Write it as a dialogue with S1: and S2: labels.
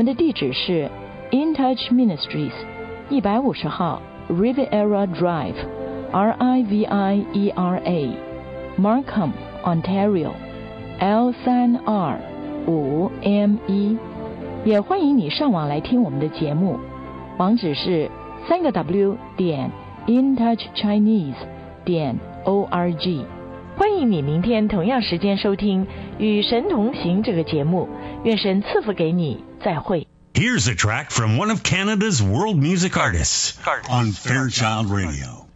S1: 的地址是 InTouch Ministries 150号 Riviera Drive RIVIERA Markham Ontario L3R5ME。 也欢迎你上网来听我们的节目，网址是3w.intouchchinese.org。 欢迎你明天同样时间收听与神同行这个节目，愿神赐福给你，再会。
S2: Here's a track from one of Canada's world music artists on Fairchild Radio.